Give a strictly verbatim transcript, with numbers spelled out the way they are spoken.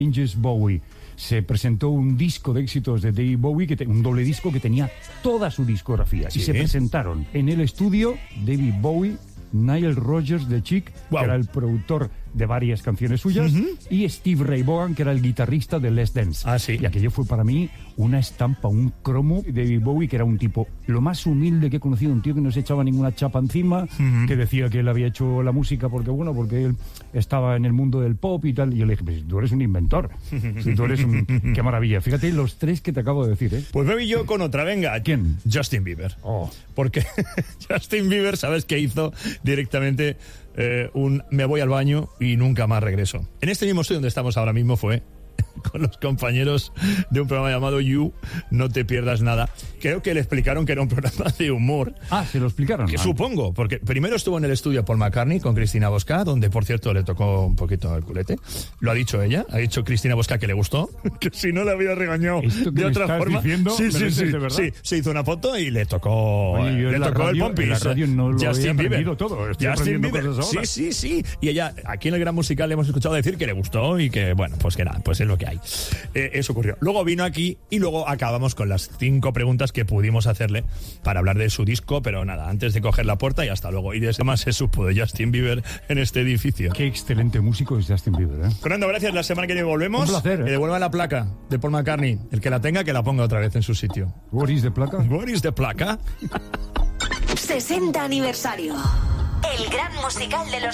James Bowie. Se presentó un disco de éxitos de David Bowie, que te, un doble disco que tenía toda su discografía. ¿Sí? Y se presentaron en el estudio David Bowie, Nile Rodgers de Chic, wow, que era el productor de varias canciones suyas, uh-huh, y Steve Ray Vaughan, que era el guitarrista de Les Dance. Ah, sí. Y aquello fue para mí una estampa, un cromo. David Bowie, que era un tipo lo más humilde que he conocido, un tío que no se echaba ninguna chapa encima, uh-huh, que decía que él había hecho la música porque, bueno, porque él estaba en el mundo del pop y tal. Y yo le dije, pues tú eres un inventor, si tú eres un... ¡Qué maravilla! Fíjate los tres que te acabo de decir, ¿eh? Pues voy yo con otra, venga. ¿Quién? Justin Bieber. Oh. Porque Justin Bieber, ¿sabes qué hizo? Directamente eh, un me voy al baño y nunca más regreso. En este mismo estudio donde estamos ahora mismo fue con los compañeros de un programa llamado You, No Te Pierdas Nada. Creo que le explicaron que era un programa de humor. Ah, ¿se lo explicaron? Que supongo, porque primero estuvo en el estudio Paul McCartney con Cristina Bosca, donde por cierto le tocó un poquito el culete. Lo ha dicho ella, ha dicho Cristina Bosca que le gustó, que si no le había regañado de otra forma. Diciendo, sí, sí, sí, sí, se hizo una foto y le tocó, Oye, le tocó radio, el pompis. La radio no lo Justin había Bieber. todo. Estoy Justin Bieber. Cosas ahora. Sí, sí, sí. Y ella, aquí en el Gran Musical le hemos escuchado decir que le gustó y que, bueno, pues que nada, pues es lo que hay. Eh, eso ocurrió. Luego vino aquí y luego acabamos con las cinco preguntas que pudimos hacerle para hablar de su disco, pero nada, antes de coger la puerta y hasta luego. Y de eso más se supo de Justin Bieber en este edificio. Qué excelente músico es Justin Bieber, ¿eh? Fernando, gracias. La semana que viene volvemos. Un placer, ¿eh? Que devuelva la placa de Paul McCartney. El que la tenga, que la ponga otra vez en su sitio. What is the placa? What is the placa? sesenta aniversario. El gran musical de los